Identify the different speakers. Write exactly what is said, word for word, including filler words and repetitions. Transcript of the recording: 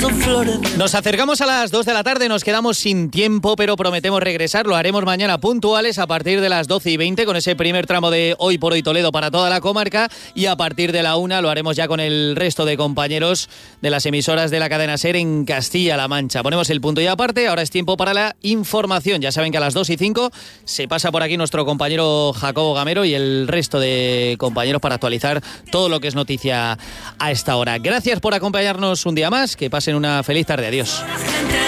Speaker 1: Nos acercamos a las dos de la tarde, nos quedamos sin tiempo, pero prometemos regresar. Lo haremos mañana puntuales a partir de las doce y veinte con ese primer tramo de Hoy por Hoy Toledo para toda la comarca, y a partir de la una lo haremos ya con el resto de compañeros de las emisoras de la cadena SER en Castilla-La Mancha. Ponemos el punto y aparte, ahora es tiempo para la información. Ya saben que a las dos y cinco se pasa por aquí nuestro compañero Jacobo Gamero y el resto de compañeros para actualizar todo lo que es noticia a esta hora. Gracias por acompañarnos un día más, que pasen una feliz tarde. Adiós.